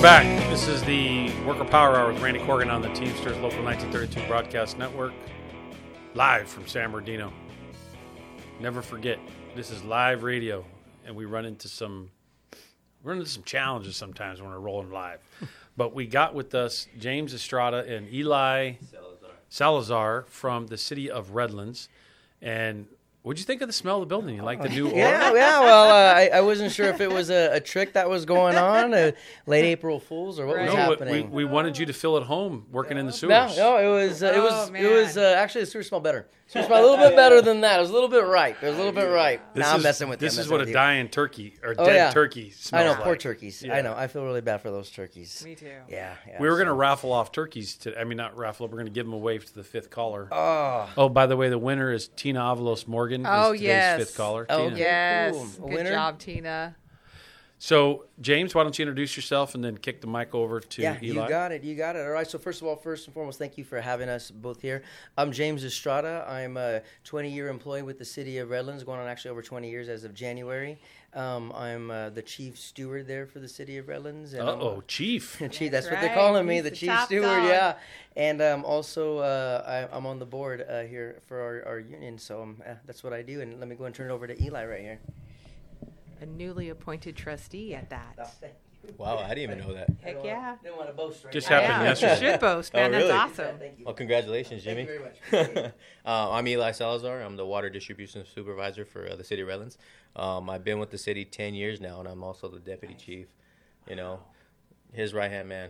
back. This is the Worker Power Hour with Randy Corgan on the Teamsters Local 1932 Broadcast Network. Live from San Bernardino. Never forget, this is live radio, and we run into some challenges sometimes when we're rolling live. But we got with us James Estrada and Eli Salazar from the city of Redlands. And what'd you think of the smell of the building? You like the new aura? Yeah. Well, I wasn't sure if it was a trick that was going on, late April Fools, or what was happening. We wanted you to feel at home working in the sewers. No, it was actually the sewer smelled better. Sewer smelled a little bit better than that. It was a little bit right. I'm messing with you. This is what a dying turkey or dead turkey smells like. I know, like. poor turkeys. Yeah. I know. I feel really bad for those turkeys. Me too. Yeah. We were going to raffle off turkeys today. I mean, not raffle. We're going to give them away to the fifth caller. Oh, by the way, the winner is Tina Avalos Morgan. Oh, is today's yes. fifth caller. Oh, Tina. Yes. Cool. Good job, Tina. So, James, why don't you introduce yourself and then kick the mic over to Eli? You got it. All right. So first and foremost, thank you for having us both here. I'm James Estrada. I'm a 20-year employee with the city of Redlands, going on actually over 20 years as of January. I'm the chief steward there for the city of Redlands. And chief. Chief, that's what right. they're calling me, He's the the chief top steward, dog. yeah. And also, I'm on the board here for our union, so that's what I do. And let me go and turn it over to Eli right here. A newly appointed trustee at that. Wow, I didn't even know that. Heck yeah. Didn't want to boast right Just now. happened You yesterday. should boast, man. Oh, really? That's awesome. Thank you. Well, congratulations, Jimmy. Thank you very much. I'm Eli Salazar. I'm the water distribution supervisor for the city of Redlands. I've been with the city 10 years now, and I'm also the deputy chief. You know, his right-hand man.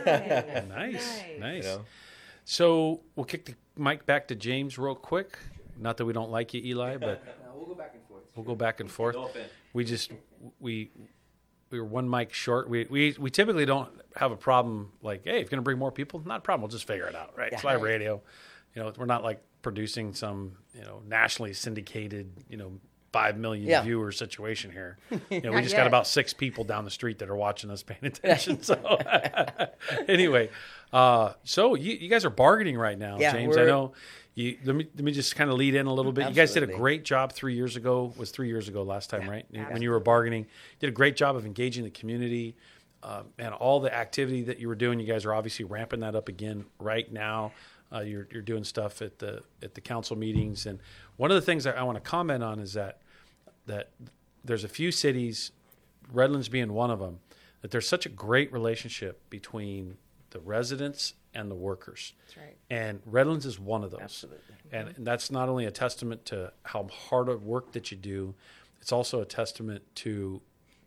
Nice. You know? So, we'll kick the mic back to James real quick. Not that we don't like you, Eli, but We'll go back and forth. we'll go back and forth. No offense. We were one mic short. We typically don't have a problem like, hey, if you're going to bring more people, not a problem. We'll just figure it out, right? It's live radio. You know, we're not like producing some, nationally syndicated, 5 million viewer situation here. We just got about 6 people down the street that are watching us paying attention. So anyway, so you guys are bargaining right now, Yeah, James. I know. Let me just kind of lead in a little bit. Absolutely. You guys did a great job 3 years ago. It was 3 years ago last time, right? When you were bargaining, you did a great job of engaging the community and all the activity that you were doing. You guys are obviously ramping that up again right now. You're doing stuff at the council meetings, and one of the things that I want to comment on is that there's a few cities, Redlands being one of them, that there's such a great relationship between the residents and the workers. That's right. And Redlands is one of those. Absolutely. And that's not only a testament to how hard of work that you do, it's also a testament to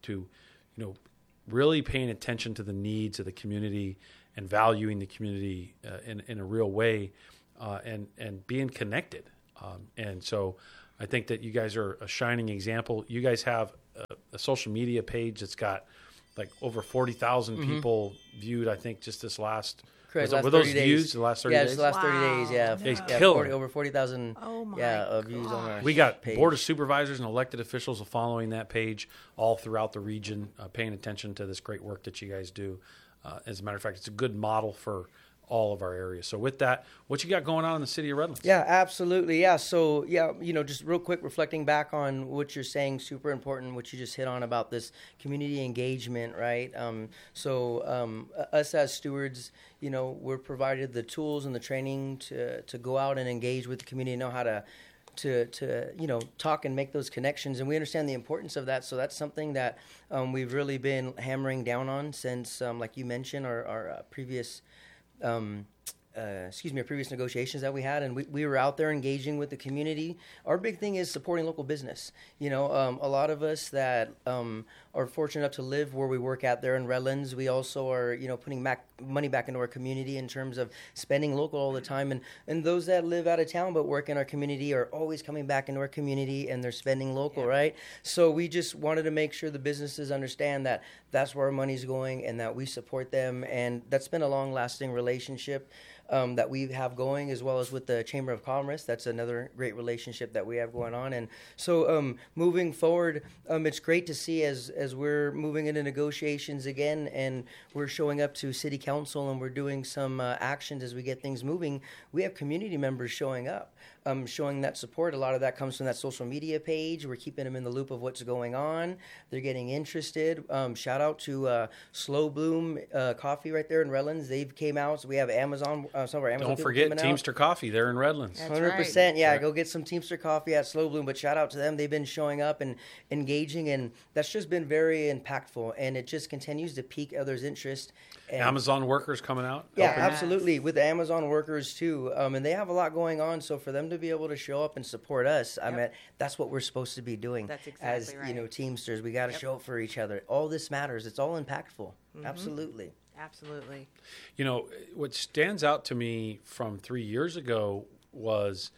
really paying attention to the needs of the community and valuing the community in a real way and being connected. And so I think that you guys are a shining example. You guys have a social media page that's got like over 40,000 people viewed, I think, just this last... Correct. Were those views the last 30 days? Yeah, just the last 30 days, yeah. They Yeah, killed it. over 40,000 views on our We got page. board of supervisors and elected officials following that page all throughout the region, paying attention to this great work that you guys do. As a matter of fact, it's a good model for all of our areas. So with that, what you got going on in the city of Redlands? Yeah, absolutely. Yeah. So, just real quick, reflecting back on what you're saying, super important, what you just hit on about this community engagement, right? Us as stewards, we're provided the tools and the training to go out and engage with the community, know how to talk and make those connections, and we understand the importance of that. So that's something that we've really been hammering down on since, like you mentioned, our previous previous negotiations that we had, and we were out there engaging with the community. Our big thing is supporting local business. A lot of us that are fortunate enough to live where we work at there in Redlands, we also are, putting money back into our community in terms of spending local all the time. And those that live out of town but work in our community are always coming back into our community and they're spending local, right? So we just wanted to make sure the businesses understand that that's where our money's going and that we support them. And that's been a long-lasting relationship that we have going, as well as with the Chamber of Commerce. That's another great relationship that we have going on. And so moving forward, it's great to see as we're moving into negotiations again and we're showing up to City Council and we're doing some actions as we get things moving, we have community members showing up. showing that support. A lot of that comes from that social media page. We're keeping them in the loop of what's going on. They're getting interested. Shout out to Slow Bloom Coffee right there in Redlands. They've came out. So we have Amazon. Some of our Amazon. Don't people forget coming out. Teamster Coffee. They're in Redlands. That's 100%. Yeah, Right. go get some Teamster Coffee at Slow Bloom. But shout out to them. They've been showing up and engaging, and that's just been very impactful. And it just continues to pique others' interest. And Amazon workers coming out. yeah, helping. absolutely. With the Amazon workers too, and they have a lot going on. So for them to be able to show up and support us, I mean, that's what we're supposed to be doing. That's as exactly right. Teamsters. We got to show up for each other. All this matters. It's all impactful. Absolutely. Absolutely. What stands out to me from 3 years ago was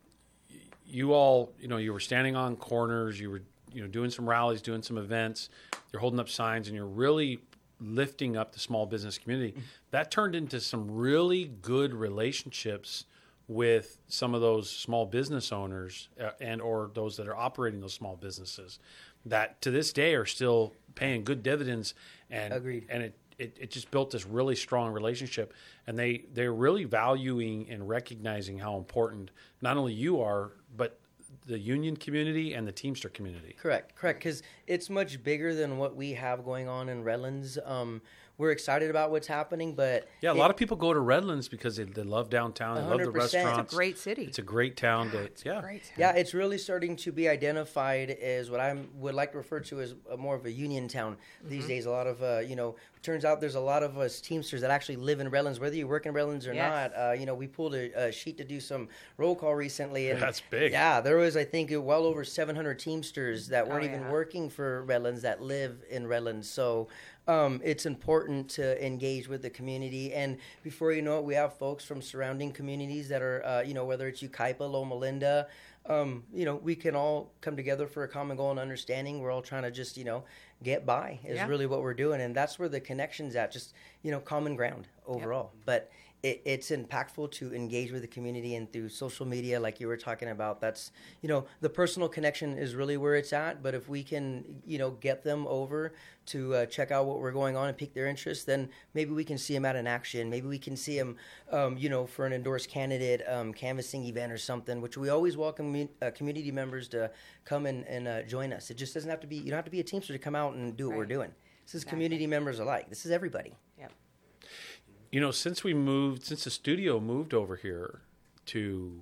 you all, you were standing on corners, you were, doing some rallies, doing some events, you're holding up signs, and you're really lifting up the small business community. That turned into some really good relationships with some of those small business owners and or those that are operating those small businesses that to this day are still paying good dividends. And Agreed. And it just built this really strong relationship, and they're really valuing and recognizing how important not only you are, but the union community and the Teamster community. Correct. Because it's much bigger than what we have going on in Redlands. We're excited about what's happening, but Yeah, a lot of people go to Redlands because they love downtown. They love the 100%. restaurants. It's a great city. It's a great town. Great town. yeah, it's really starting to be identified as what I would like to refer to as more of a union town these days. A lot of, turns out there's a lot of us Teamsters that actually live in Redlands, whether you work in Redlands or Yes. not. We pulled a sheet to do some roll call recently. And That's big. Yeah, there was, I think, well over 700 Teamsters that weren't even yeah. working for Redlands that live in Redlands. So it's important to engage with the community. And before you know it, we have folks from surrounding communities that are, whether it's Ukaipa, Loma Linda, we can all come together for a common goal and understanding. We're all trying to just, get by is Yeah. really what we're doing. And that's where the connection's at, just, common ground overall. But it's impactful to engage with the community, and through social media, like you were talking about, that's, the personal connection is really where it's at. But if we can, get them over to check out what we're going on and pique their interest, then maybe we can see them at an action. Maybe we can see them, for an endorsed candidate canvassing event or something, which we always welcome community members to come and join us. It just doesn't have to be, you don't have to be a Teamster to come out and do what we're Right. doing. This is Exactly. community members alike. This is everybody. Yep. Since the studio moved over here to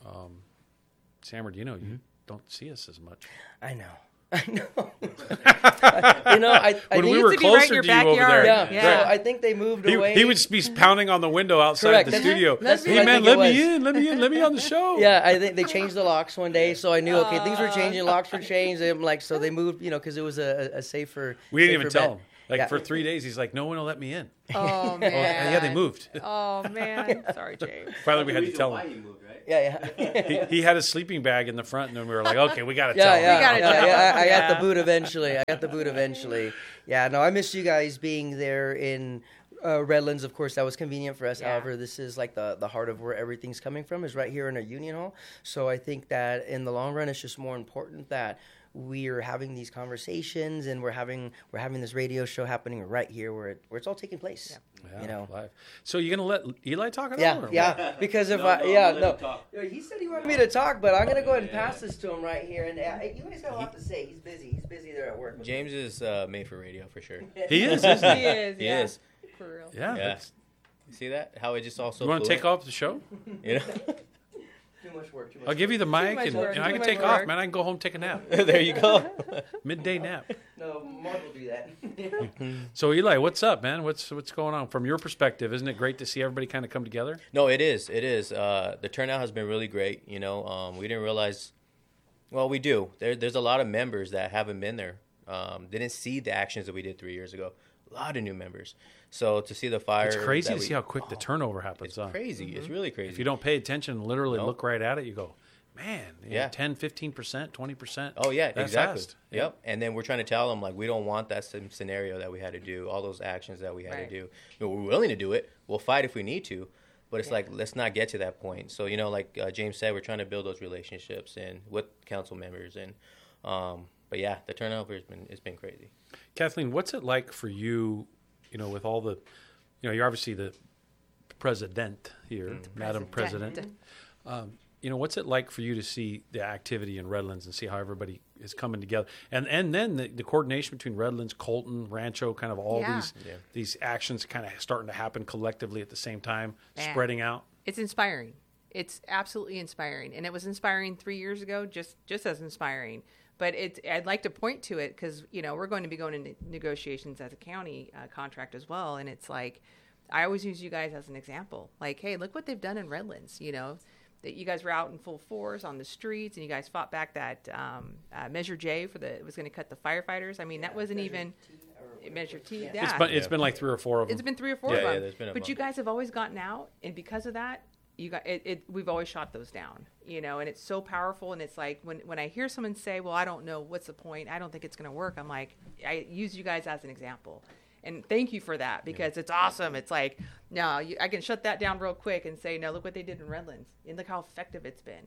San Bernardino, you don't see us as much. I know. I When think we were to be right in closer your to you over backyard. there, yeah, Yeah. So I think they moved away. he would be pounding on the window outside Correct. the That's- studio. that's Hey what I man, think let it me was. in, let me on the show. Yeah, I think they changed the locks one day, so I knew okay, things were changing. Locks were changed. I'm like, so they moved, because it was a safer. We didn't even safer tell bet. him. Like Yeah. for 3 days, he's like, no one will let me in. Oh Oh, man. yeah, they moved. Oh man. Sorry, James. Finally, we had to tell him. He moved, right? Yeah. He had a sleeping bag in the front, and then we were like, okay, we got to Yeah, tell him. yeah, gotta yeah, tell yeah. them. I got Yeah. the boot eventually. Yeah, no, I missed you guys being there in Redlands. Of course, that was convenient for us. Yeah. However, this is like the heart of where everything's coming from is right here in a union hall. So I think that in the long run, it's just more important that we are having these conversations, and we're having this radio show happening right here where it's all taking place. Yeah, live. So you're gonna let Eli talk it Yeah, over? yeah. Because if he said he wanted me to talk, but I'm gonna go ahead and pass this to him right here. And you guys got a lot to say. He's busy. He's busy there at work. James is made for radio for sure. He is, isn't he? He is. He yeah. is. For real. Yeah. Yeah. that's- You see that? How it just also. You want to flew take in? off the show? You know? Too much work. Too much I'll give you the mic, much and work, I too can much take off, work. man. I can go home and take a nap. There you go. Midday nap. No, Mark will do that. So Eli, what's up, man? What's going on from your perspective? Isn't it great to see everybody kind of come together? No, it is. It is. The turnout has been really great. We didn't realize. Well, we do. There's a lot of members that haven't been there. Didn't see the actions that we did 3 years ago. A lot of new members. So to see the fire, It's crazy that to we- see how quick the turnover happens. It's Huh? crazy. It's really crazy. If you don't pay attention and literally No. look right at it, you go, man, Yeah. 10, 15%, 20%. Oh yeah, That's exactly. fast. Yep. And then we're trying to tell them like we don't want that same scenario that we had to do, all those actions that we had Right. to do. We're willing to do it. We'll fight if we need to, but it's like let's not get to that point. So like James said, we're trying to build those relationships and with council members and but yeah, the turnover has been crazy. Kathleen, what's it like for you, with all the, you're obviously the president here, Madam President. what's it like for you to see the activity in Redlands and see how everybody is coming together, and then the coordination between Redlands, Colton, Rancho, kind of all these actions kind of starting to happen collectively at the same time, spreading out. It's inspiring. It's absolutely inspiring, and it was inspiring 3 years ago, just as inspiring. But I'd like to point to it because we're going to be going into negotiations as a county contract as well, and it's like I always use you guys as an example. Like, hey, look what they've done in Redlands. That you guys were out in full force on the streets, and you guys fought back that Measure J it was going to cut the firefighters. I mean, that wasn't even Measure T. Yeah. It's been like 3 or 4 of them. It's been 3 or 4 of them. Yeah, there's been a but bunch. you guys have always gotten out, and because of that, we've always shot those down. And it's so powerful. And it's like when I hear someone say, "Well, I don't know what's the point. I don't think it's going to work." I'm like, I use you guys as an example. And thank you for that because it's awesome. It's like, no, I can shut that down real quick and say, no, look what they did in Redlands and look how effective it's been,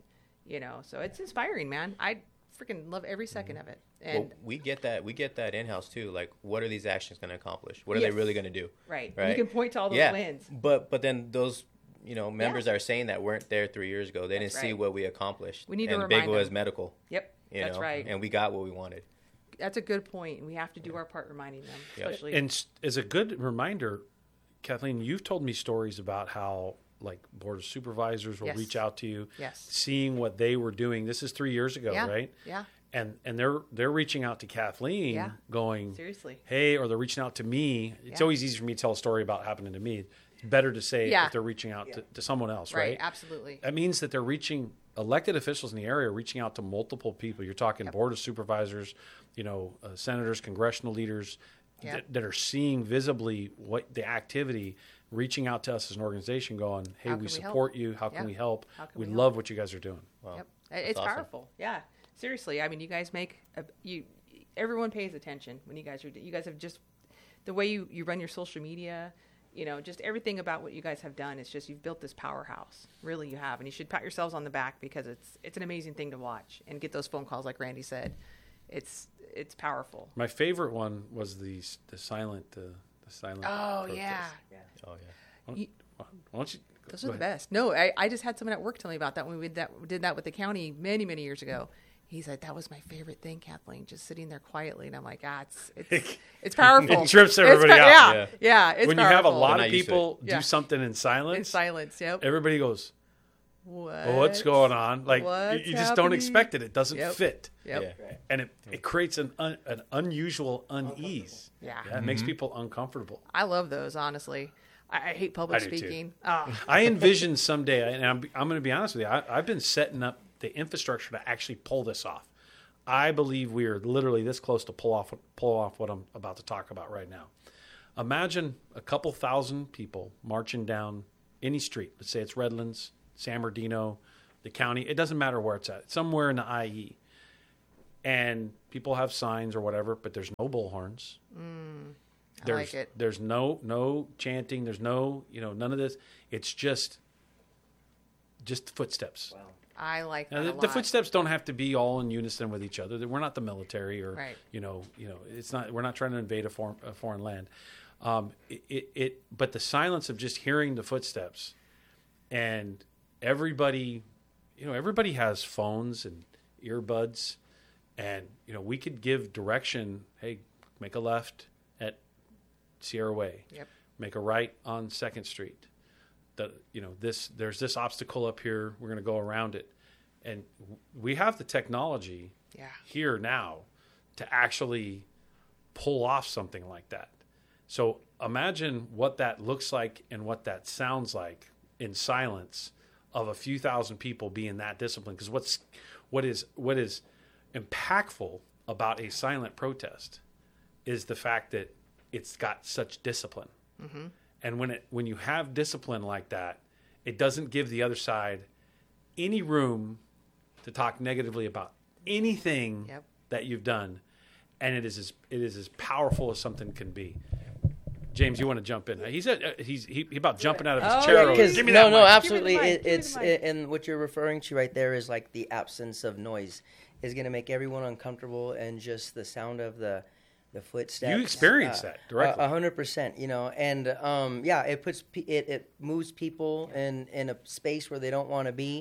So it's inspiring, man. I freaking love every second of it. And we get that in-house too. Like, what are these actions going to accomplish? What are they really going to do? Right. You can point to all those wins. But then those, members that are saying that weren't there 3 years ago. They didn't see what we accomplished. We need to and remind big was them. medical. Yep. That's right. And we got what we wanted. That's a good point, and we have to do our part reminding them, especially. And as a good reminder, Kathleen, you've told me stories about how, like, board of supervisors will reach out to you, seeing what they were doing. This is 3 years ago, right? Yeah. And they're reaching out to Kathleen, going, seriously, hey, or they're reaching out to me. It's always easy for me to tell a story about happening to me. It's better to say if they're reaching out to someone else, right? Absolutely. That means that they're reaching elected officials in the area, reaching out to multiple people. You're talking board of supervisors, senators, congressional leaders that are seeing visibly what the activity, reaching out to us as an organization, going, hey, we support you. How can we help? We love what you guys are doing. Wow. Yep. It's awesome. Powerful. Yeah. Seriously. I mean, you guys everyone pays attention when you guys have just the way you run your social media, just everything about what you guys have done. It's just, you've built this powerhouse. Really, you have. And you should pat yourselves on the back because it's an amazing thing to watch and get those phone calls like Randy said. It's powerful. My favorite one was the silent. Oh protest. yeah. Oh yeah. Why don't you? Those are the best. No, I just had someone at work tell me about that when we did that with the county many years ago. He's like, that was my favorite thing, Kathleen, just sitting there quietly. And I'm like, it's powerful. It trips everybody out. Yeah, it's when powerful. you have a lot of people do something in silence. In silence, yep. Everybody goes, what's going on? Like, you just don't expect it. It doesn't fit. Yep. Yeah. And it creates an unusual unease. Yeah. It makes people uncomfortable. I love those, honestly. I hate public speaking. Oh. I envision someday, and I'm going to be honest with you, I've been setting up the infrastructure to actually pull this off. I believe we are literally this close to pull off what I'm about to talk about right now. Imagine a couple thousand people marching down any street. Let's say it's Redlands, San Bernardino, the county. It doesn't matter where it's at. It's somewhere in the IE. And people have signs or whatever, but there's no bullhorns. I like it. There's no chanting. There's no, none of this. It's just footsteps. Wow. I like that now, a lot. The footsteps don't have to be all in unison with each other. We're not the military, or right. It's not. We're not trying to invade a foreign land. But the silence of just hearing the footsteps, and everybody has phones and earbuds, and we could give direction. Hey, make a left at Sierra Way. Yep. Make a right on 2nd Street. There's this obstacle up here. We're going to go around it. And we have the technology here now to actually pull off something like that. So imagine what that looks like and what that sounds like in silence of a few thousand people being that disciplined. Because what is impactful about a silent protest is the fact that it's got such discipline. Mm-hmm. And when you have discipline like that, it doesn't give the other side any room to talk negatively about anything that you've done, and it is as powerful as something can be. James, you want to jump in? He's about jumping out of his chair. Give me that mic. Absolutely. It's and what you're referring to right there is like the absence of noise is going to make everyone uncomfortable, and just the sound of the footsteps. You experience that directly. 100%, and it moves people in a space where they don't want to be,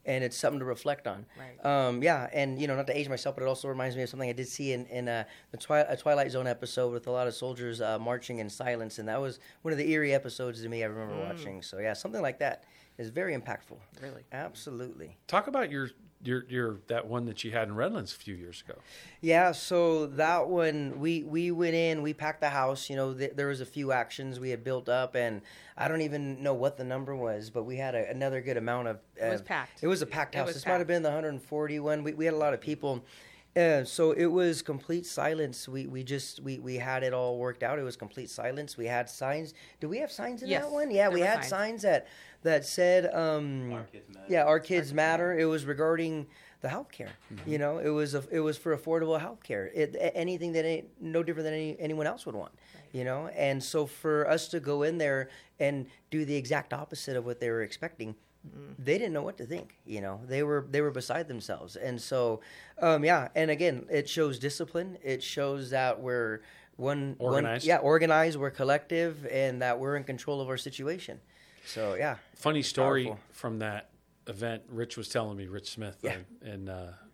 and it's something to reflect on. Right. Yeah, and not to age myself, but it also reminds me of something I did see in a Twilight Zone episode with a lot of soldiers marching in silence, and that was one of the eerie episodes to me I remember watching. So yeah, something like that is very impactful. Really? Absolutely. Talk about your that one that you had in Redlands a few years ago. Yeah, so that one, we went in, we packed the house. There was a few actions we had built up, and I don't even know what the number was, but we had another good amount of... It was packed. It was a packed house. This might have packed. been the 140 one. We had a lot of people. So it was complete silence. We had it all worked out. It was complete silence. We had signs. Do we have signs in Yes, that one? Yeah, there we were had signs. signs that said, Our kids matter. yeah, our kids matter. It was regarding the healthcare. Mm-hmm. It was for affordable healthcare. Anything that ain't no different than anyone else would want. And so for us to go in there and do the exact opposite of what they were expecting, they didn't know what to think. They were beside themselves. And so, yeah. And again, it shows discipline. It shows that we're Organized. organized. We're collective, and that we're in control of our situation. So yeah. Funny story Powerful. from that event. Rich was telling me, Rich Smith, Yeah. and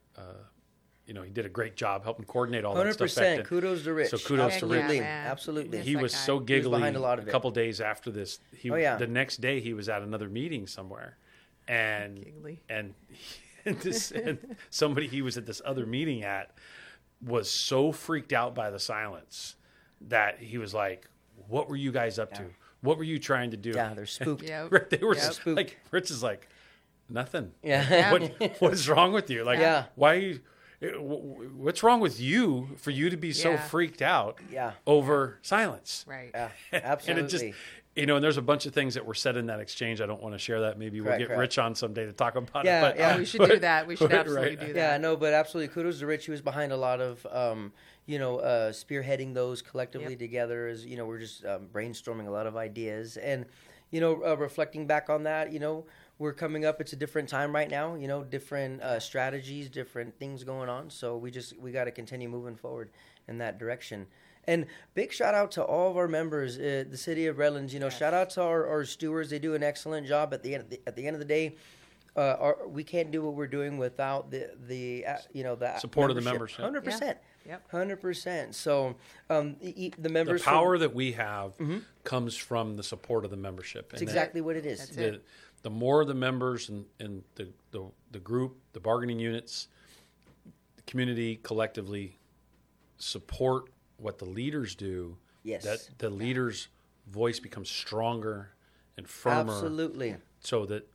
he did a great job helping coordinate all that stuff. 100%. Kudos to Rich. So kudos to Rich. Absolutely. man. Absolutely. Yes. He that was guy. so He was giggly. behind a lot of it. couple days after this, Oh, yeah. the next day he was at another meeting somewhere, and Giggly. and somebody he was at this other meeting at was so freaked out by the silence that he was like, "What were you guys up to? What were you trying to do?" Yeah, they're spooked. Yeah. They were Yep. Spooked. like, Rich is like, nothing. Yeah. What is wrong with you? Like, Yeah. why? What's wrong with you for you to be so Yeah. freaked out Yeah. over silence? Right. Yeah, And absolutely. it just, and there's a bunch of things that were said in that exchange. I don't want to share that. Maybe we'll Correct. get Rich on someday to talk about Yeah, it. But, yeah. We should do that. We should absolutely Right. do Yeah, that. no, but absolutely kudos to Rich. He was behind a lot of, spearheading those collectively Yep. together. As we're just brainstorming a lot of ideas, and reflecting back on that, we're coming up. It's a different time right now. Different strategies, different things going on. So we got to continue moving forward in that direction. And big shout out to all of our members, the city of Redlands. Shout out to our stewards. They do an excellent job. At the end of the day, we can't do what we're doing without the Support of the membership. 100%. Yep. 100%. So the the members. power that we have comes from the support of the membership. That's And exactly what it is. That's it. the more the members and the group, the bargaining units, the community collectively support what the leaders do, Yes. that the leaders' voice becomes stronger and firmer. Absolutely. So that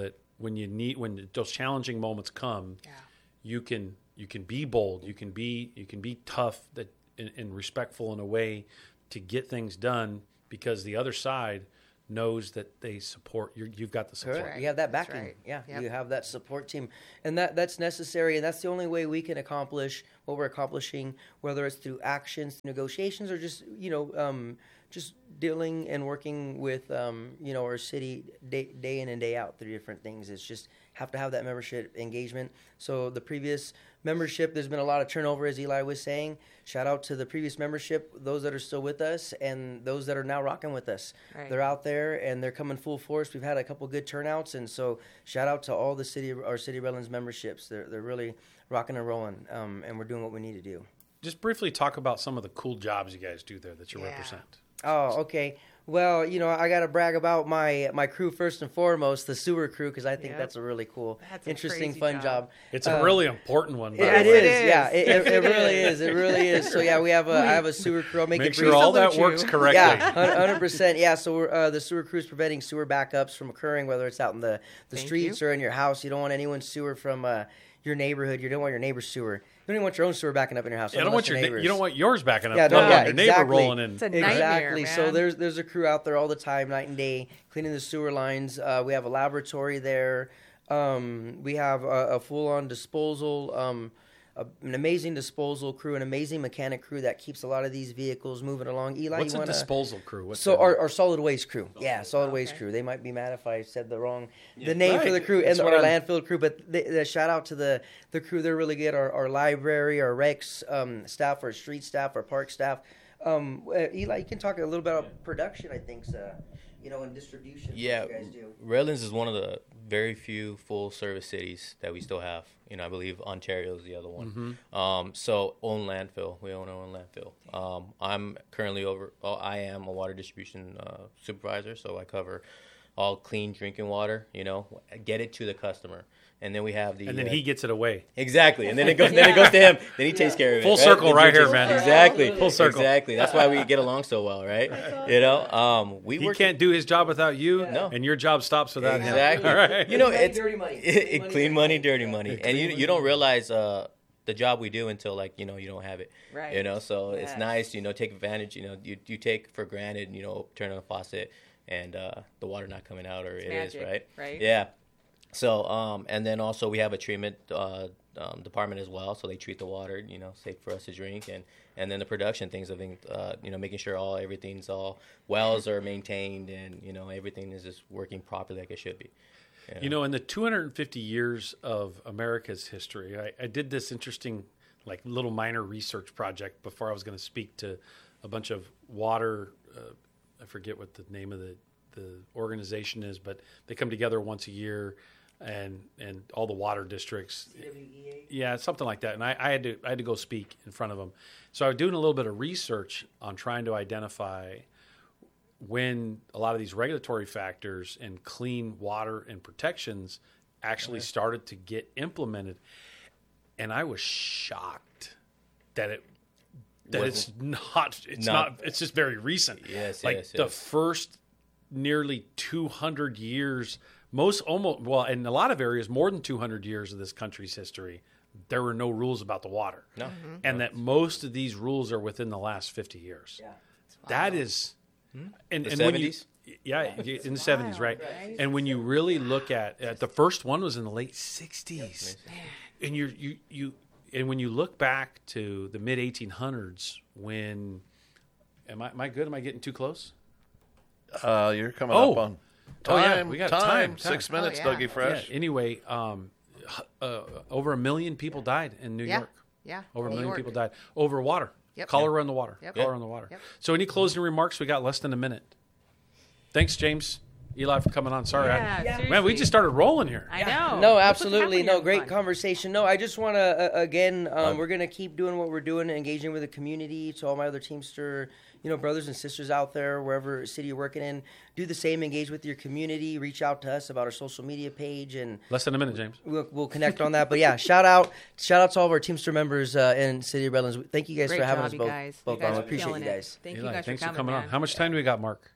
when those challenging moments come, Yeah. you can be bold, you can be tough, and respectful in a way to get things done, because the other side knows that they support you've got the support. Correct. You have that That's backing. right. Yeah, Yep. you have that support team, and that's necessary, and that's the only way we can accomplish what we're accomplishing, whether it's through actions, negotiations, or just just dealing and working with our city day in and day out through different things. It's just have to have that membership engagement. So the previous membership, there's been a lot of turnover, as Eli was saying. Shout out to the previous membership, those that are still with us, and those that are now rocking with us. Right. They're out there and they're coming full force. We've had a couple good turnouts, and so shout out to all our City of Redlands memberships. They're really rocking and rolling, and we're doing what we need to do. Just briefly talk about some of the cool jobs you guys do there that you Yeah. represent. Oh, okay. Well, I got to brag about my crew first and foremost, the sewer crew, because I think Yep. that's a really cool, That's a interesting, crazy fun job. job. It's a really important one. by It the way. is, yeah. is. It really is. It really is. So yeah, I have a sewer crew. I'll make Make it sure brief. all that Salute works you. correctly. Yeah, 100%. Yeah, so the sewer crew is preventing sewer backups from occurring, whether it's out in the Thank streets you. or in your house. You don't want anyone's sewer from your neighborhood. You don't want your neighbor's sewer. You don't even want your own sewer backing up in your house. You don't unless want your neighbors. you don't want yours backing up. Yeah, let no, alone yeah, your neighbor exactly. rolling in. It's a nightmare, Exactly. man. So there's a crew out there all the time, night and day, cleaning the sewer lines. We have a laboratory there. We have a full-on disposal, an amazing disposal crew, an amazing mechanic crew that keeps a lot of these vehicles moving along. Eli, What's you a wanna... disposal crew? What's So that? our solid waste crew, solid waste Okay. crew. They might be mad if I said the name for the Right. crew That's and what our I'm- landfill crew. But the shout out to the crew. They're really good. Our library, our Rex staff, our street staff, our park staff. Eli, you can talk a little bit about production, I think, and distribution. Yeah, What you guys do. Redlands is one of the very few full-service cities that we still have. I believe Ontario is the other one. So own landfill. We own our own landfill. I'm currently I am a water distribution supervisor, so I cover all clean drinking water. Get it to the customer. And then we have the. And then he gets it away. Exactly, and then it goes. Then it goes to him. Then he takes care of it. Full circle right here, man. Exactly. Full circle. Exactly. That's why we get along so well, right? He can't do his job without you, No. and your job stops without him. Exactly. All right. It's Dirty money. clean money, dirty money, and you don't realize the job we do until you don't have it. Right. So it's Yes. nice. Take advantage. You take for granted. Turn on a faucet and the water not coming out, or it is magic, right? Yeah. So, and then also we have a treatment department as well. So they treat the water, safe for us to drink, and then the production things of making sure everything's all wells are maintained, and everything is just working properly like it should be. In the 250 years of America's history, I did this interesting, little minor research project before I was going to speak to a bunch of water. I forget what the name of the organization is, but they come together once a year. And all the water districts, yeah, something like that. And I had to go speak in front of them. So I was doing a little bit of research on trying to identify when a lot of these regulatory factors and clean water and protections actually started to get implemented. And I was shocked that it's just very recent. Yes, the first nearly 200 years. In a lot of areas, more than 200 years of this country's history, there were no rules about the water. No. Mm-hmm. And that most of these rules are within the last 50 years. Yeah. That is... And The when 70s? in the 70s, right? And when you really look at the first one was in the late 60s. And and when you look back to the mid 1800s, when... Am I good? Am I getting too close? You're coming up on... Time, we got time. time. 6 minutes, Oh, yeah. Dougie Fresh. Yeah, anyway, over 1 million people died in New York. Yeah. Over 1 New million York. people died over water. Yep. Cholera in the water. Yep. Cholera in the water. Yep. So any closing remarks? We got less than a minute. Thanks, James. Eli, for coming on. Sorry. Yeah, Man, we seriously. just started rolling here. I know. No, That's what's absolutely. happening No, on great Fun. conversation. No, I just want to, again, we're going to keep doing what we're doing, engaging with the community. To all my other Teamster, brothers and sisters out there, wherever city you're working in, do the same, engage with your community, reach out to us about our social media page, and Less than a minute, James. we'll connect on that. But yeah, shout out to all of our Teamster members in City of Redlands. Thank you guys Great for having job, us you both. guys. Both You guys on. are Appreciate killing you it. guys. Thank Eli, you guys thanks for coming on. man. How much time do we got, Mark?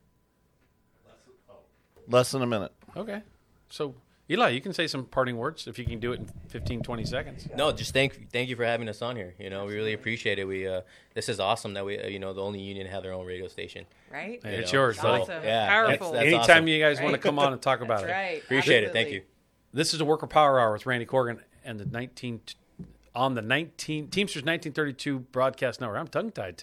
Less than a minute. Okay. So, Eli, you can say some parting words if you can do it in 15, 20 seconds. No, just thank you for having us on here. We really appreciate it. We this is awesome that we the only union have their own radio station. Right? Hey, it's yours, buddy. Awesome. Yeah, Powerful. that's Anytime awesome. you guys want to Right. come on and talk about That's it. right. Appreciate it. Thank Absolutely. you. This is the Worker Power Hour with Randy Corgan and the Teamsters 1932 broadcast network. I'm tongue-tied today.